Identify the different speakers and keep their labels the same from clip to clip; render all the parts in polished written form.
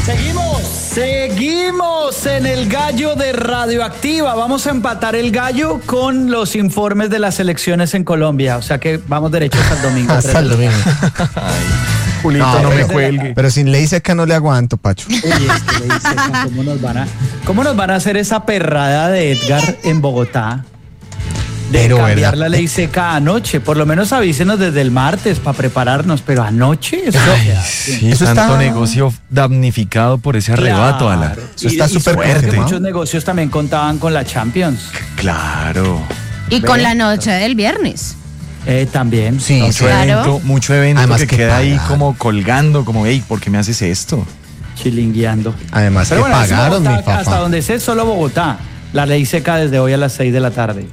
Speaker 1: Seguimos en el gallo de Radioactiva. Vamos a empatar el gallo con los informes de las elecciones en Colombia. O sea que vamos derechos al domingo.
Speaker 2: Hasta el domingo.
Speaker 3: Julito, no me cuelgue.
Speaker 2: Pero sin ley seca no le aguanto, Pacho.
Speaker 1: Uy, es que ley seca, ¿cómo nos van a hacer esa perrada de Edgar en Bogotá? De
Speaker 2: Pero,
Speaker 1: cambiar
Speaker 2: ¿verdad?
Speaker 1: la ley seca anoche. Por lo menos avísenos desde el martes para prepararnos, pero anoche eso,
Speaker 3: Sí,
Speaker 2: Eso
Speaker 3: tanto
Speaker 2: está-
Speaker 3: negocio damnificado por ese arrebato, Alan.
Speaker 2: Eso está súper
Speaker 1: supongo que
Speaker 2: fuerte.
Speaker 1: muchos negocios también contaban con la Champions.
Speaker 3: Claro.
Speaker 4: Y con la noche del viernes.
Speaker 1: También.
Speaker 2: Sí,
Speaker 4: Claro.
Speaker 3: Mucho evento
Speaker 2: Además
Speaker 3: que
Speaker 2: que
Speaker 3: queda ahí
Speaker 2: pagar.
Speaker 3: como colgando, como, hey, ¿por qué me haces esto?
Speaker 1: Chilingueando.
Speaker 2: Además
Speaker 1: Pero
Speaker 2: que
Speaker 1: bueno, es
Speaker 2: pagaron, mi
Speaker 1: Bogotá, hasta
Speaker 2: papá.
Speaker 1: donde sé, solo Bogotá. La ley seca desde hoy a las 6 de la tarde.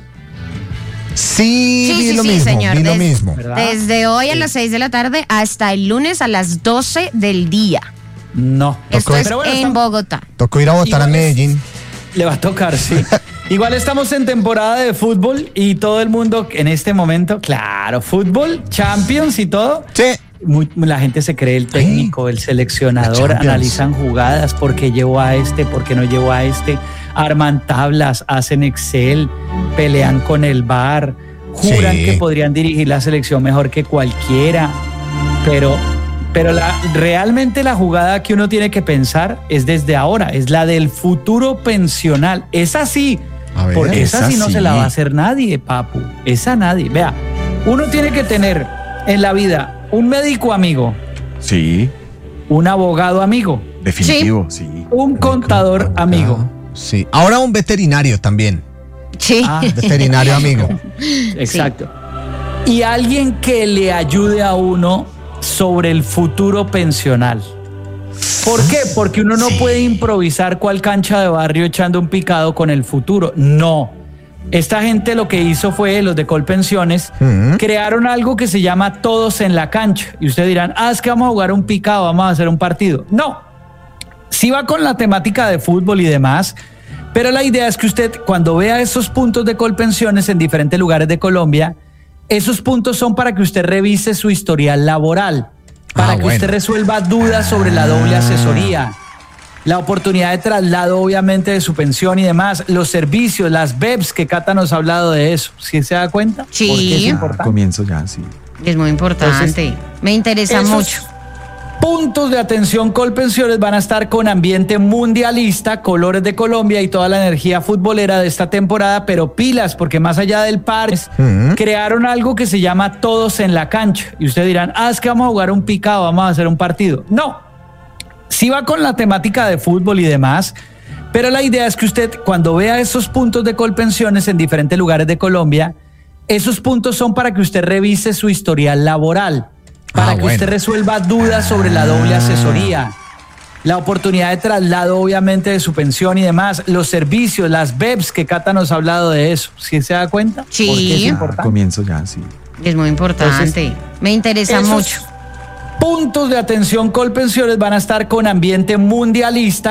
Speaker 2: Sí, vi
Speaker 4: Sí,
Speaker 2: lo
Speaker 4: sí,
Speaker 2: mismo,
Speaker 4: señor.
Speaker 2: vi lo mismo.
Speaker 1: ¿Verdad?
Speaker 4: Desde hoy a las 6 de la tarde hasta el lunes a las 12 del día.
Speaker 1: No.
Speaker 4: Esto es
Speaker 1: Pero bueno,
Speaker 4: en
Speaker 1: estamos-
Speaker 4: Bogotá.
Speaker 2: Tocó ir a votar a
Speaker 1: Igual es-
Speaker 2: Medellín.
Speaker 1: Le va a tocar, sí. Igual estamos en temporada de fútbol y todo el mundo en este momento, claro, fútbol, Champions y todo.
Speaker 2: Sí.
Speaker 1: La gente se cree el técnico, el seleccionador,
Speaker 2: la Champions.
Speaker 1: analizan jugadas, por qué llevó a este, por qué no llevó a este, arman tablas, hacen Excel, pelean con el VAR, juran
Speaker 2: Sí.
Speaker 1: que podrían dirigir la selección mejor que cualquiera, pero realmente la jugada que uno tiene que pensar es desde ahora, es la del futuro pensional. Es así,
Speaker 2: A ver,
Speaker 1: porque esa
Speaker 3: esa
Speaker 1: sí no se
Speaker 3: sí.
Speaker 1: la va a hacer nadie, papu. Esa nadie. Vea, uno tiene que tener en la vida un médico amigo,
Speaker 3: Sí,
Speaker 1: un abogado amigo,
Speaker 3: definitivo, sí.
Speaker 1: un contador amigo.
Speaker 2: Sí. Ahora un veterinario también.
Speaker 4: Sí.
Speaker 1: Ah,
Speaker 2: Veterinario amigo.
Speaker 1: exacto. Y alguien que le ayude a uno sobre el futuro pensional. ¿Por qué? Porque uno no puede improvisar cual cancha de barrio echando un picado con el futuro. No. Esta gente lo que hizo fue, los de Colpensiones, crearon algo que se llama Todos en la Cancha. Y ustedes dirán, es que vamos a jugar un picado, vamos a hacer un partido. No. Sí va con la temática de fútbol y demás, pero la idea es que usted, cuando vea esos puntos de Colpensiones en diferentes lugares de Colombia, esos puntos son para que usted revise su historial laboral, para que
Speaker 2: bueno.
Speaker 1: usted resuelva dudas sobre la doble asesoría, la oportunidad de traslado, obviamente, de su pensión y demás, los servicios, las BEPS, que Cata nos ha hablado de eso. ¿Sí se da cuenta?
Speaker 4: Sí.
Speaker 1: Porque es
Speaker 3: Ah,
Speaker 1: importante.
Speaker 3: comienzo ya, sí.
Speaker 4: Es muy importante.
Speaker 1: Entonces,
Speaker 4: Me interesa
Speaker 1: Esos
Speaker 4: mucho.
Speaker 1: puntos de atención Colpensiones van a estar con ambiente mundialista, colores de Colombia y toda la energía futbolera de esta temporada, pero pilas, porque más allá del parque, crearon algo que se llama Todos en la Cancha. Y ustedes dirán, es que vamos a jugar un picado, vamos a hacer un partido. No. Sí va con la temática de fútbol y demás, pero la idea es que usted, cuando vea esos puntos de Colpensiones en diferentes lugares de Colombia, esos puntos son para que usted revise su historial laboral, para que
Speaker 2: bueno.
Speaker 1: usted resuelva dudas sobre la doble asesoría, la oportunidad de traslado, obviamente, de su pensión y demás, los servicios, las BEPS, que Cata nos ha hablado de eso. ¿Sí se da cuenta?
Speaker 4: Sí.
Speaker 1: Porque es
Speaker 3: Ah,
Speaker 1: importante.
Speaker 3: comienzo ya, sí.
Speaker 4: Es muy importante.
Speaker 1: Entonces,
Speaker 4: Me interesa
Speaker 1: esos
Speaker 4: mucho.
Speaker 1: puntos de atención Colpensiones van a estar con ambiente mundialista,